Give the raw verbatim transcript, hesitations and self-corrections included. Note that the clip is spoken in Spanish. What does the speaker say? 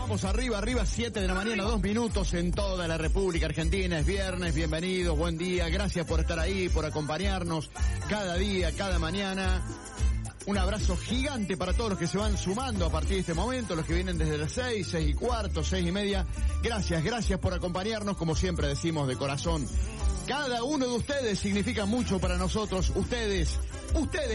Vamos arriba, arriba, siete de la mañana, dos minutos en toda la República Argentina. Es viernes, bienvenidos, buen día. Gracias por estar ahí, por acompañarnos cada día, cada mañana. Un abrazo gigante para todos los que se van sumando a partir de este momento, los que vienen desde las seis, seis y cuarto, seis y media. Gracias, gracias por acompañarnos, como siempre decimos de corazón. Cada uno de ustedes significa mucho para nosotros. Ustedes, ustedes